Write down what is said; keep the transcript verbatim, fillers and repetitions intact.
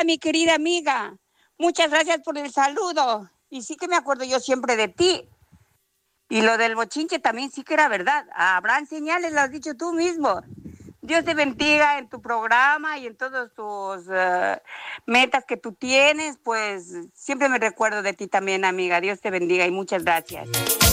mi querida amiga. Muchas gracias por el saludo. Y sí que me acuerdo yo siempre de ti. Y lo del bochinche también sí que era verdad. Habrán señales, lo has dicho tú mismo. Dios te bendiga en tu programa y en todas tus uh, metas que tú tienes. Pues siempre me recuerdo de ti también, amiga. Dios te bendiga y muchas gracias.